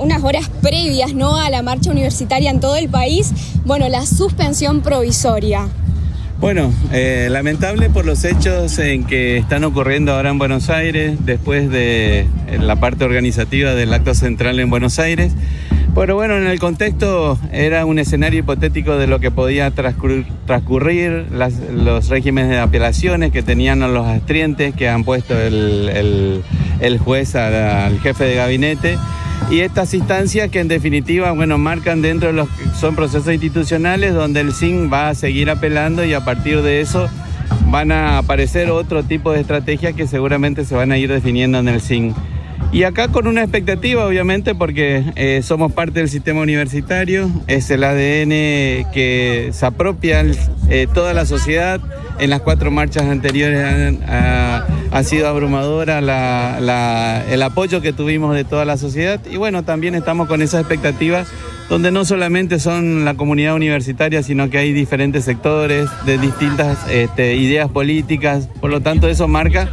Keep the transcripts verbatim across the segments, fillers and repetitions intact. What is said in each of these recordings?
unas horas previas, ¿no?, a la marcha universitaria en todo el país, bueno, la suspensión provisoria. Bueno, eh, lamentable por los hechos en que están ocurriendo ahora en Buenos Aires, después de la parte organizativa del acto central en Buenos Aires. Pero bueno, en el contexto era un escenario hipotético de lo que podía transcurrir, transcurrir las, los regímenes de apelaciones que tenían los astrientes que han puesto el, el, el juez al, al jefe de gabinete. Y estas instancias que en definitiva, bueno, marcan dentro de los que son procesos institucionales donde el S I N va a seguir apelando y a partir de eso van a aparecer otro tipo de estrategias que seguramente se van a ir definiendo en el S I N. Y acá con una expectativa, obviamente, porque eh, somos parte del sistema universitario, es el A D N que se apropia eh, toda la sociedad. En las cuatro marchas anteriores han, ha, ha sido abrumadora la, la, el apoyo que tuvimos de toda la sociedad. Y bueno, también estamos con esas expectativas donde no solamente son la comunidad universitaria, sino que hay diferentes sectores de distintas este, ideas políticas. Por lo tanto, eso marca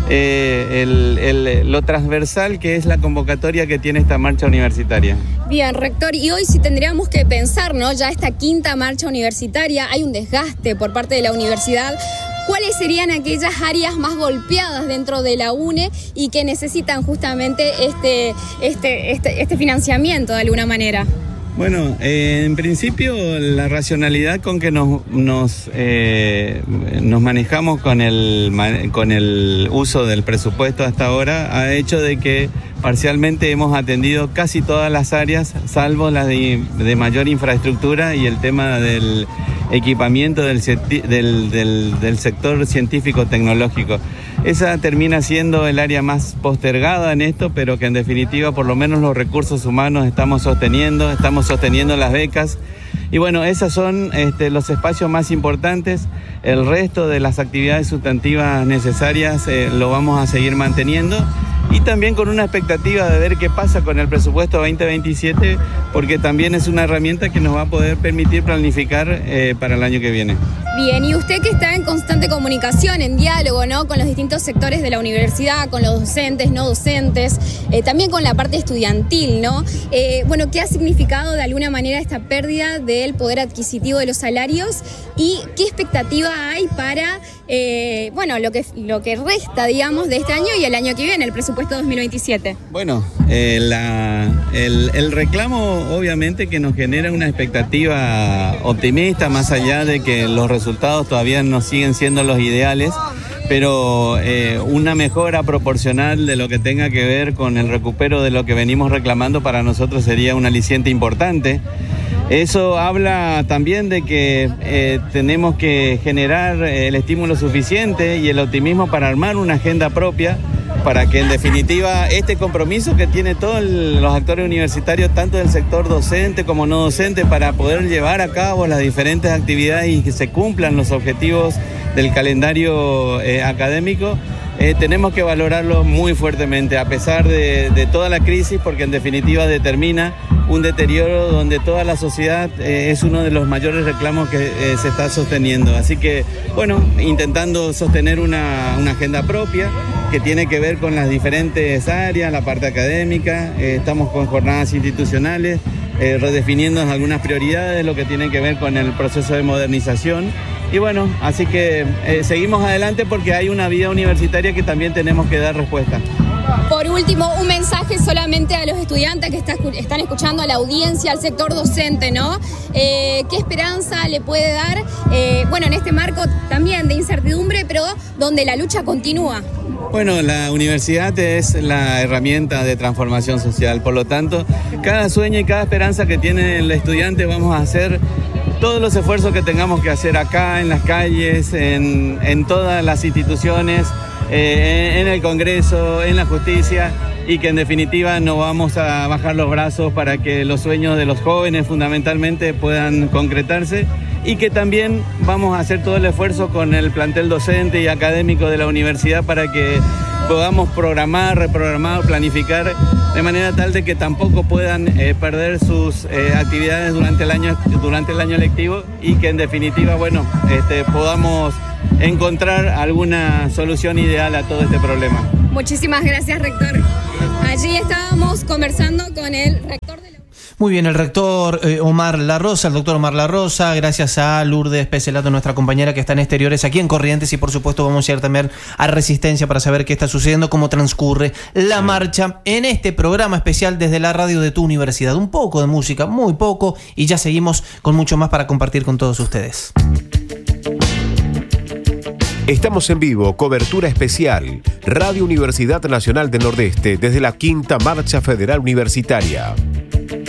Eh, el, el, lo transversal que es la convocatoria que tiene esta marcha universitaria. Bien, rector, y hoy si tendríamos que pensar, ¿no?, ya esta quinta marcha universitaria, hay un desgaste por parte de la universidad. ¿Cuáles serían aquellas áreas más golpeadas dentro de la U N E y que necesitan justamente este, este, este, este financiamiento de alguna manera? Bueno, eh, en principio la racionalidad con que nos, nos, eh, nos manejamos con el, con el uso del presupuesto hasta ahora ha hecho de que parcialmente hemos atendido casi todas las áreas, salvo las de, de mayor infraestructura y el tema del equipamiento del, del, del, del sector científico-tecnológico. Esa termina siendo el área más postergada en esto, pero que en definitiva por lo menos los recursos humanos estamos sosteniendo, estamos sosteniendo las becas. Y bueno, esos son este, los espacios más importantes. El resto de las actividades sustantivas necesarias eh, lo vamos a seguir manteniendo. Y también con una expectativa de ver qué pasa con el presupuesto veinte veintisiete, porque también es una herramienta que nos va a poder permitir planificar eh, para el año que viene. Bien, y usted que está en constante comunicación, en diálogo, ¿no?, con los distintos sectores de la universidad, con los docentes, no docentes, eh, también con la parte estudiantil, ¿no? Eh, bueno, ¿qué ha significado de alguna manera esta pérdida del poder adquisitivo de los salarios y qué expectativa hay para, eh, bueno, lo que, lo que resta, digamos, de este año y el año que viene, el presupuesto dos mil veintisiete? Bueno, eh, la, el, el reclamo obviamente que nos genera una expectativa optimista, más allá de que los resultados todavía no siguen siendo los ideales, pero eh, una mejora proporcional de lo que tenga que ver con el recupero de lo que venimos reclamando para nosotros sería un aliciente importante. Eso habla también de que eh, tenemos que generar el estímulo suficiente y el optimismo para armar una agenda propia, para que en definitiva este compromiso que tienen todos los actores universitarios, tanto del sector docente como no docente, para poder llevar a cabo las diferentes actividades y que se cumplan los objetivos del calendario eh, académico, eh, tenemos que valorarlo muy fuertemente, a pesar de, de toda la crisis, porque en definitiva determina un deterioro donde toda la sociedad eh, es uno de los mayores reclamos que eh, se está sosteniendo. Así que, bueno, intentando sostener una, una agenda propia que tiene que ver con las diferentes áreas, la parte académica, eh, estamos con jornadas institucionales, eh, redefiniendo algunas prioridades, lo que tiene que ver con el proceso de modernización. Y bueno, así que eh, seguimos adelante porque hay una vida universitaria que también tenemos que dar respuesta. Por último, un mensaje solamente a los estudiantes que está, están escuchando, a la audiencia, al sector docente, ¿no? Eh, ¿Qué esperanza le puede dar, eh, bueno, en este marco también de incertidumbre, pero donde la lucha continúa? Bueno, la universidad es la herramienta de transformación social, por lo tanto, cada sueño y cada esperanza que tiene el estudiante vamos a hacer todos los esfuerzos que tengamos que hacer acá, en las calles, en, en todas las instituciones, eh, en el Congreso, en la justicia, y que en definitiva no vamos a bajar los brazos para que los sueños de los jóvenes fundamentalmente puedan concretarse, y que también vamos a hacer todo el esfuerzo con el plantel docente y académico de la universidad para que podamos programar, reprogramar, planificar de manera tal de que tampoco puedan eh, perder sus eh, actividades durante el año durante el año lectivo, y que en definitiva, bueno, este, podamos encontrar alguna solución ideal a todo este problema. Muchísimas gracias, rector. Allí estábamos conversando con el rector de la... Muy bien, el rector eh, Omar La Rosa, el doctor Omar La Rosa, gracias a Lourdes Pecelato, nuestra compañera que está en exteriores aquí en Corrientes, y por supuesto vamos a ir también a Resistencia para saber qué está sucediendo, cómo transcurre la sí. marcha en este programa especial desde la radio de tu universidad. Un poco de música, muy poco, y ya seguimos con mucho más para compartir con todos ustedes. Estamos en vivo, cobertura especial, Radio Universidad Nacional del Nordeste, desde la Quinta Marcha Federal Universitaria.